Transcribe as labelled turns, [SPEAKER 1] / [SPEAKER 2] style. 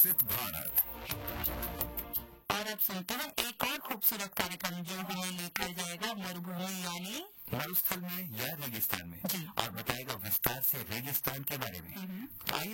[SPEAKER 1] विकसित भारत।
[SPEAKER 2] और अब सुनते हैं एक और खूबसूरत कार्यक्रम जो हमें लेकर जाएगा मरुभूमि यानी
[SPEAKER 1] मरुस्थल में या रेगिस्तान में
[SPEAKER 2] जी।
[SPEAKER 1] और बताएगा विस्तार से रेगिस्तान के बारे में। आइए